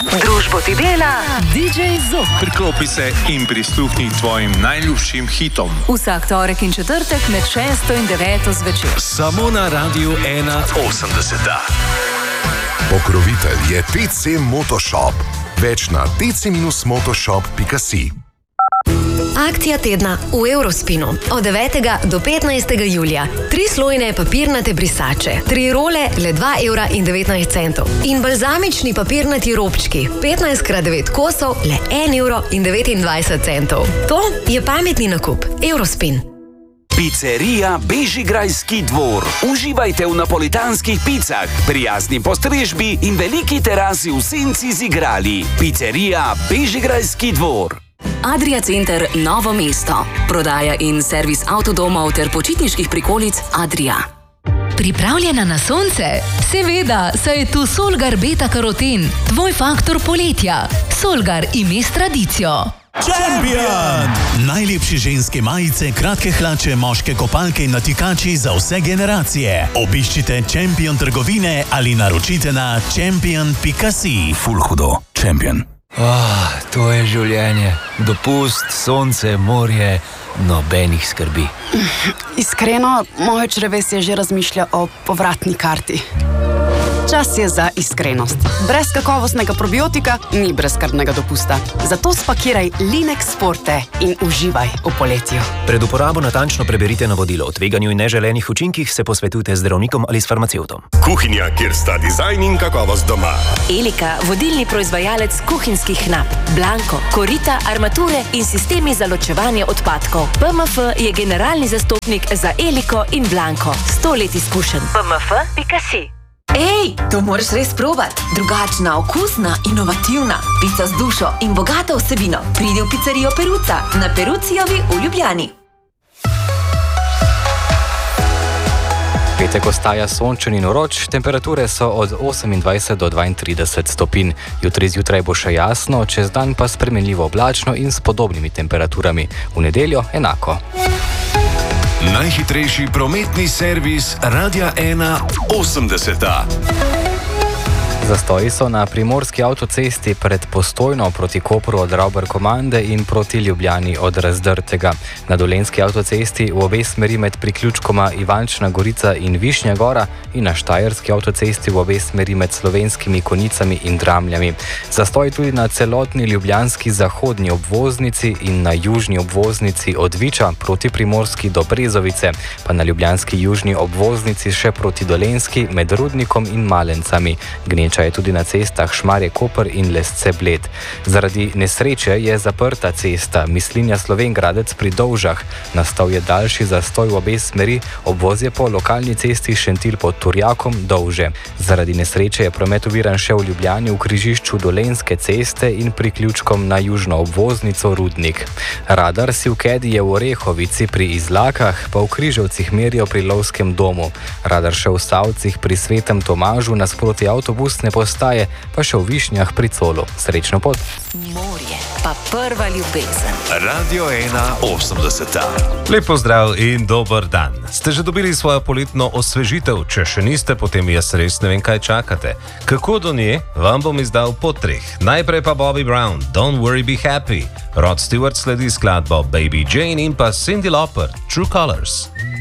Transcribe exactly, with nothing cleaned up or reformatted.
Družbo ti dela D J Zob. Priklopi se in prisluhni tvojim najljubšim hitom. Vsak torek in četrtek med šesto in deveto zvečer. Samo na Radiu ena osemdeset. Pokrovitelj je T C Motoshop. Več na t c dash motoshop pika si. Akcija tedna v Eurospinu od devetega do petnajstega julija. Tri slojne papirnate brisače, tri role le dva evra in devetnajst centov in balzamični papirnati robčki petnajst krat devet kosov le en evro in devetindvajset centov. To je pametni nakup. Eurospin. Pizzerija Bežigrajski dvor. Uživajte v napolitanskih picah, prijazni postrežbi in veliki terasi v senci z igrali. Pizzerija Bežigrajski dvor. Adria Center Novo mesto. Prodaja in servis avtodomov ter počitniških prikolic Adria. Pripravljena na sonce? Seveda, saj je tu Solgar Beta Karoten, tvoj faktor poletja. Solgar ime s tradicijo. Champion! Najlepše ženske majice, kratke hlače, moške kopalke in natikači za vse generacije. Obiščite Champion trgovine ali naročite na champion pika si. Ful hudo. Champion. Oh, to je življenje. Dopust, sonce, morje, nobenih skrbi. Iskreno, moje črevesje že razmišlja o povratni karti. Čas je za iskrenost. Brez kakovostnega probiotika ni brezskrbnega dopusta. Zato spakiraj Linex Forte in uživaj v poletju. Pred uporabo natančno preberite navodilo. O tveganju in neželenih učinkih se posvetujte z zdravnikom ali s farmacevtom. Kuhinja, kjer sta dizajn in kakovost doma. Elika, vodilni proizvajalec kuhinjskih knap. Blanko, korita, armature in sistemi za ločevanje odpadkov. P M F je generalni zastopnik za Eliko in Blanko. Sto let izkušenj. P M F pika si. Ej, to moraš res probati. Drugačna, okusna, inovativna. Pica z dušo in bogata vsebino. Pridi v pizzerijo Peruca na Perucijovi v Ljubljani. Petek ostaja sončen in vroč, temperature so od osemindvajset do dvaintrideset stopinj. Jutri zjutraj bo še jasno, čez dan pa spremenljivo oblačno in s podobnimi temperaturami. V nedeljo enako. Najhitrejši prometni servis Radia ena osemdeset. Zastoji so na primorski avtocesti pred Postojno proti Kopru od Ravbar-Komande in proti Ljubljani od Razdrtega. Na dolenjski avtocesti v obe smeri med priključkoma Ivančna Gorica in Višnja Gora in na štajerski avtocesti v obe smeri med Slovenskimi Konjicami in Dramljami. Zastoj tudi na celotni ljubljanski zahodni obvoznici in na južni obvoznici od Viča proti Primorski do Brezovice, pa na ljubljanski južni obvoznici še proti Dolenjski med Rudnikom in Malencami. Gneča je tudi na cestah Šmarje-Koper in Lesce-Bled. Zaradi nesreče je zaprta cesta Mislinja-Slovenj Gradec pri Dovžah. Nastal je daljši zastoj v obe smeri, obvoz je po lokalni cesti Šentilj pod Turjakom Dovže. Zaradi nesreče je promet oviran še v Ljubljani v križišču Dolenjske ceste in priključkom na južno obvoznico Rudnik. Radar Sivkedi je v Orehovici pri Izlakah, pa v Križevcih merijo pri Lovskem domu. Radar še v Savcih pri Svetem Tomažu nasproti avtobusne postaje, pa še v Višnjah pri Colu. Srečno pot! Morje, pa prva ljubezen. Radio ena osemdeset. Lep pozdrav in dober dan. Ste že dobili svojo poletno osvežitev? Če še niste, potem jaz res ne vem, kaj čakate. Kako do nje, vam bom izdal po treh. Najprej pa Bobby Brown, Don't Worry Be Happy. Rod Stewart sledi skladbo Baby Jane in pa Cyndi Lauper, True Colors.